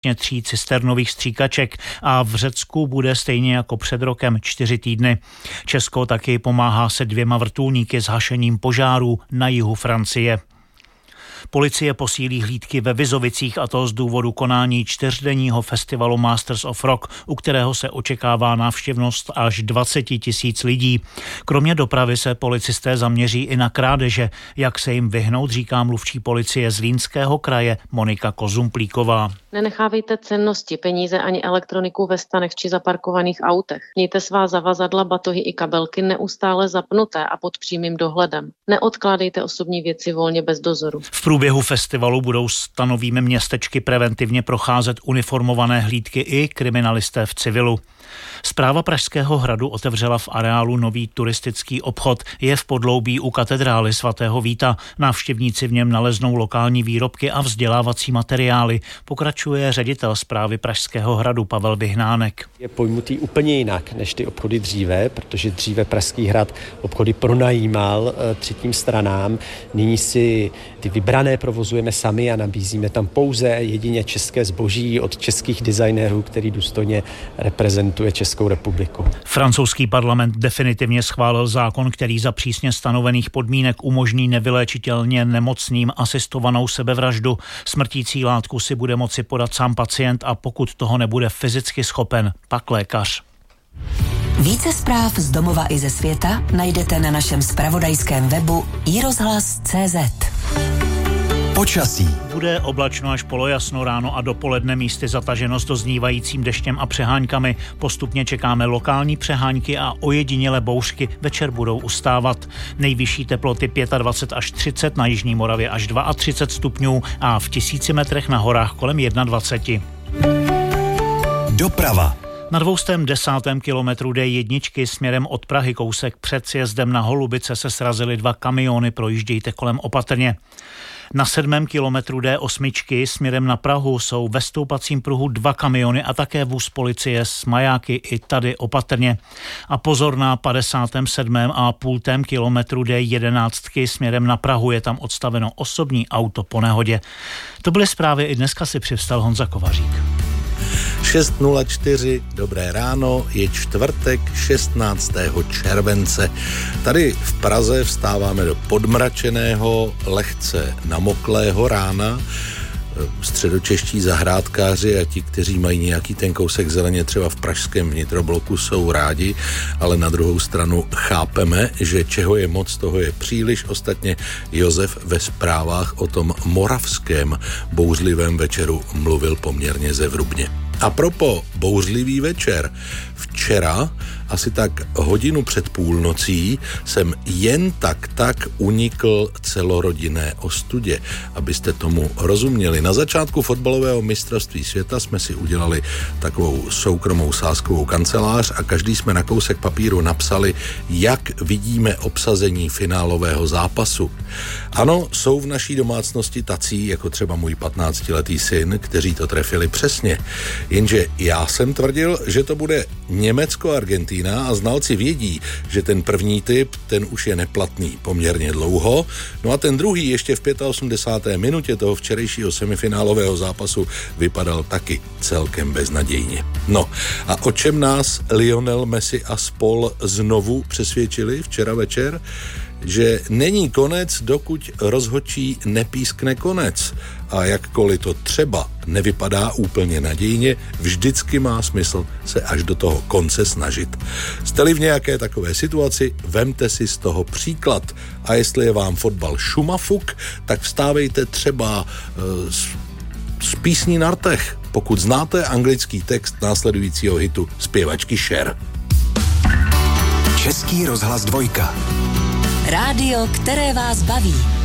3 cisternových stříkaček a v Řecku bude stejně jako před rokem 4 týdny. Česko taky pomáhá se 2 vrtulníky s hašením požárů na jihu Francie. Policie posílí hlídky ve Vizovicích, a to z důvodu konání 4denního festivalu Masters of Rock, u kterého se očekává návštěvnost až 20 000 lidí. Kromě dopravy se policisté zaměří i na krádeže. Jak se jim vyhnout, říká mluvčí policie Zlínského kraje Monika Kozumplíková. Nenechávejte cennosti, peníze ani elektroniku ve stanech či zaparkovaných autech. Mějte svá zavazadla, batohy i kabelky neustále zapnuté a pod přímým dohledem. Neodkládejte osobní věci volně bez dozoru. V průběhu festivalu budou stanovými městečky preventivně procházet uniformované hlídky i kriminalisté v civilu. Správa Pražského hradu otevřela v areálu nový turistický obchod. Je v podloubí u katedrály svatého Víta. Návštěvníci v něm naleznou lokální výrobky a vzdělávací materiály. Pokračuje ředitel správy Pražského hradu Pavel Vyhnánek. Je pojmutý úplně jinak než ty obchody dříve, protože dříve Pražský hrad obchody pronajímal třetím stranám. Nyní si ty vybrané provozujeme sami a nabízíme tam pouze jedině české zboží od českých designérů, který důstojně reprezentuje Českou republiku. Francouzský parlament definitivně schválil zákon, který za přísně stanovených podmínek umožní nevyléčitelně nemocným asistovanou sebevraždu. Smrtící látku si bude moci podat sám pacient a pokud toho nebude fyzicky schopen, pak lékař. Více zpráv z domova i ze světa najdete na našem zpravodajském webu iRozhlas.cz. Počasí. Bude oblačno až polojasno, ráno a dopoledne místy zataženo s doznívajícím deštěm a přeháňkami. Postupně čekáme lokální přeháňky a ojedinělé bouřky, večer budou ustávat. Nejvyšší teploty 25 až 30, na jižní Moravě až 32 stupňů a v 1000 metrech na horách kolem 21. Doprava. Na 210. kilometru D1 směrem od Prahy kousek před sjezdem na Holubice se srazily 2 kamiony, projíždějte kolem opatrně. Na 7. kilometru D8 směrem na Prahu jsou ve stoupacím pruhu 2 kamiony a také vůz policie s majáky, i tady opatrně. A pozor na 57,5 kilometru D11 směrem na Prahu, je tam odstaveno osobní auto po nehodě. To byly zprávy, i dneska si přivstal Honza Kovařík. 6:04, dobré ráno, je čtvrtek 16. července. Tady v Praze vstáváme do podmračeného, lehce namoklého rána. Středočeští zahrádkáři a ti, kteří mají nějaký ten kousek zeleně třeba v pražském vnitrobloku, jsou rádi, ale na druhou stranu chápeme, že čeho je moc, toho je příliš. Ostatně Josef ve zprávách o tom moravském bouřlivém večeru mluvil poměrně zevrubně. A propo bouřlivý večer. Včera, asi tak hodinu před půlnocí, jsem jen tak unikl celorodinné ostudě. Abyste tomu rozuměli. Na začátku fotbalového mistrovství světa jsme si udělali takovou soukromou sázkovou kancelář a každý jsme na kousek papíru napsali, jak vidíme obsazení finálového zápasu. Ano, jsou v naší domácnosti tací, jako třeba můj 15letý syn, kteří to trefili přesně. Jenže já jsem tvrdil, že to bude Německo-Argentína a znalci vědí, že ten první typ, ten už je neplatný poměrně dlouho. No a ten druhý ještě v 85. minutě toho včerejšího semifinálového zápasu vypadal taky celkem beznadějně. No a o čem nás Lionel Messi a spol znovu přesvědčili včera večer? Že není konec, dokud rozhodčí nepískne konec. A jakkoliv to třeba nevypadá úplně nadějně, vždycky má smysl se až do toho konce snažit. Jste-li v nějaké takové situaci, vemte si z toho příklad. A jestli je vám fotbal šumafuk, tak vstávejte třeba z písní na rtech, pokud znáte anglický text následujícího hitu zpěvačky Cher. Český rozhlas 2. Rádio, které vás baví.